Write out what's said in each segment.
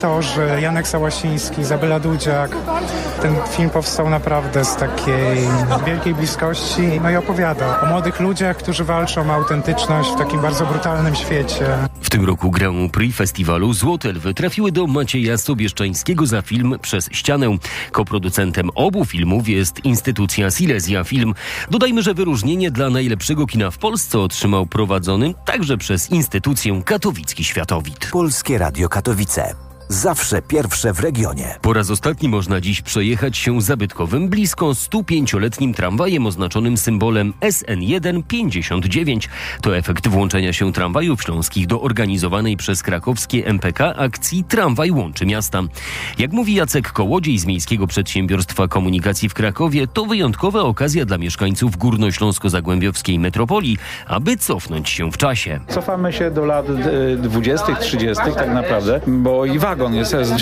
To, że Janek Sałasiński, Izabela Dudziak, ten film powstał naprawdę z takiej wielkiej bliskości, no i opowiada o młodych ludziach, którzy walczą o autentyczność w takim bardzo brutalnym świecie. W tym roku Grand Prix festiwalu Złote Lwy trafiły do Macieja Sobieszczańskiego za film Przez ścianę. Koproducentem obu filmów jest instytucja Silesia Film. Dodajmy, że wyróżnienie dla najlepszego kina w Polsce otrzymał prowadzony także przez instytucję Katowicki Światowid. Polskie Radio Katowice. Zawsze pierwsze w regionie. Po raz ostatni można dziś przejechać się zabytkowym, blisko 105-letnim tramwajem oznaczonym symbolem SN1 59. To efekt włączenia się tramwajów śląskich do organizowanej przez krakowskie MPK akcji Tramwaj łączy miasta. Jak mówi Jacek Kołodziej z Miejskiego Przedsiębiorstwa Komunikacji w Krakowie, to wyjątkowa okazja dla mieszkańców górnośląsko-zagłębiowskiej metropolii, aby cofnąć się w czasie. Cofamy się do lat 20., 30. tak naprawdę, bo i wagon jest z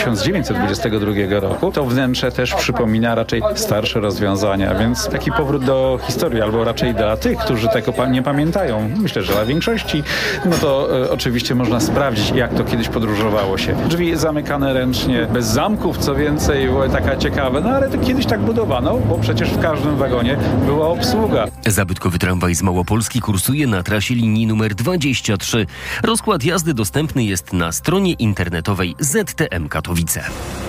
1922 roku. To wnętrze też przypomina raczej starsze rozwiązania, więc taki powrót do historii, albo raczej dla tych, którzy tego nie pamiętają. Myślę, że dla większości, no to oczywiście można sprawdzić, jak to kiedyś podróżowało się. Drzwi zamykane ręcznie, bez zamków, co więcej, było taka ciekawe, no ale to kiedyś tak budowano, bo przecież w każdym wagonie była obsługa. Zabytkowy tramwaj z Małopolski kursuje na trasie linii numer 23. Rozkład jazdy dostępny jest na stronie internetowej ZTM Katowice.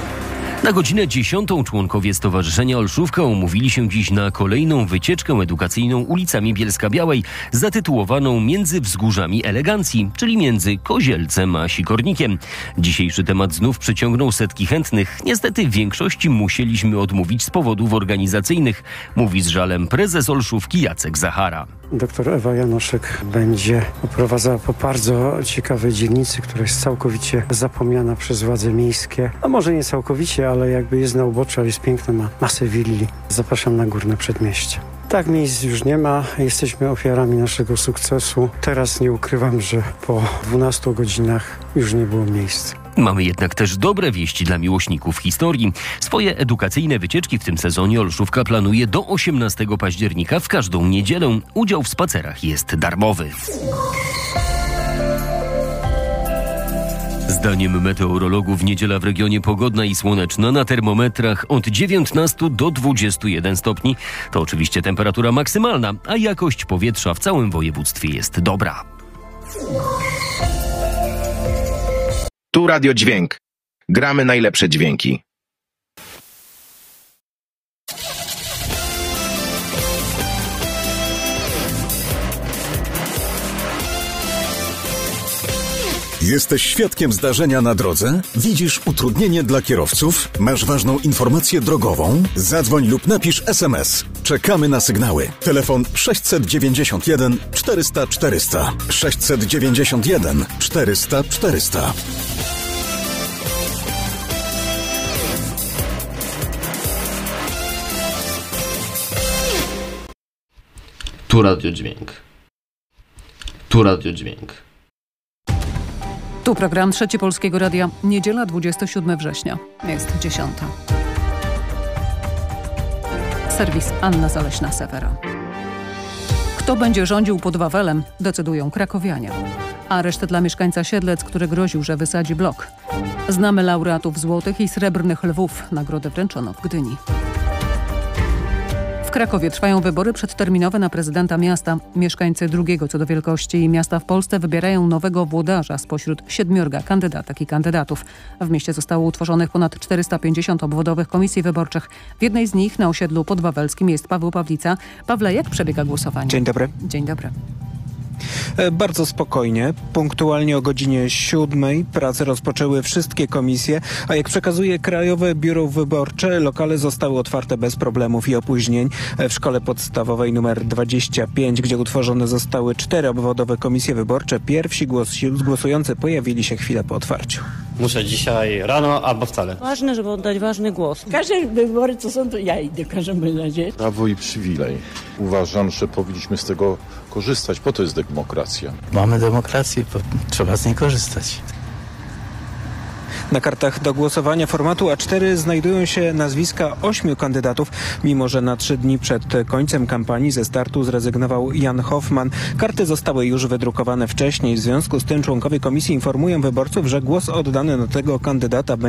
Na godzinę 10 członkowie Stowarzyszenia Olszówka umówili się dziś na kolejną wycieczkę edukacyjną ulicami Bielska-Białej, zatytułowaną Między wzgórzami elegancji, czyli między Kozielcem a Sikornikiem. Dzisiejszy temat znów przyciągnął setki chętnych. Niestety w większości musieliśmy odmówić z powodów organizacyjnych, mówi z żalem prezes Olszówki Jacek Zachara. Doktor Ewa Janoszek będzie oprowadzała po bardzo ciekawej dzielnicy, która jest całkowicie zapomniana przez władze miejskie. A może nie całkowicie, ale jakby jest na uboczu, ale jest piękna, ma masę willi. Zapraszam na Górne Przedmieście. Tak, miejsc już nie ma. Jesteśmy ofiarami naszego sukcesu. Teraz nie ukrywam, że po 12 godzinach już nie było miejsc. Mamy jednak też dobre wieści dla miłośników historii. Swoje edukacyjne wycieczki w tym sezonie Olszówka planuje do 18 października w każdą niedzielę. Udział w spacerach jest darmowy. Zdaniem meteorologów niedziela w regionie pogodna i słoneczna, na termometrach od 19 do 21 stopni. To oczywiście temperatura maksymalna, a jakość powietrza w całym województwie jest dobra. Tu Radio Dźwięk. Gramy najlepsze dźwięki. Jesteś świadkiem zdarzenia na drodze? Widzisz utrudnienie dla kierowców? Masz ważną informację drogową? Zadzwoń lub napisz SMS. Czekamy na sygnały. Telefon 691 400 400. 691 400 400. Tu Radio Dźwięk. Tu Radio Dźwięk. Tu program Trzeci Polskiego Radia. Niedziela 27 września. Jest 10. Serwis Anna Zaleśna-Sewera. Kto będzie rządził pod Wawelem, decydują krakowianie. Areszt dla mieszkańca Siedlec, który groził, że wysadzi blok. Znamy laureatów Złotych i Srebrnych Lwów. Nagrodę wręczono w Gdyni. W Krakowie trwają wybory przedterminowe na prezydenta miasta. Mieszkańcy drugiego co do wielkości miasta w Polsce wybierają nowego włodarza spośród 7 kandydatek i kandydatów. W mieście zostało utworzonych ponad 450 obwodowych komisji wyborczych. W jednej z nich na osiedlu podwawelskim jest Paweł Pawlica. Pawle, jak przebiega głosowanie? Dzień dobry. Dzień dobry. Bardzo spokojnie. Punktualnie o godzinie 7 pracę rozpoczęły wszystkie komisje, a jak przekazuje Krajowe Biuro Wyborcze, lokale zostały otwarte bez problemów i opóźnień. W szkole podstawowej nr 25, gdzie utworzone zostały 4 obwodowe komisje wyborcze, pierwsi głosujący pojawili się chwilę po otwarciu. Muszę dzisiaj rano albo wcale. Ważne, żeby oddać ważny głos. Każde wybory, co są, to ja idę, każemy nadzieję. Prawo i przywilej. Uważam, że powinniśmy z tego korzystać, po to jest demokracja. Mamy demokrację, trzeba z niej korzystać. Na kartach do głosowania formatu A4 znajdują się nazwiska 8 kandydatów, mimo że na 3 dni przed końcem kampanii ze startu zrezygnował Jan Hoffman. Karty zostały już wydrukowane wcześniej. W związku z tym członkowie komisji informują wyborców, że głos oddany na tego kandydata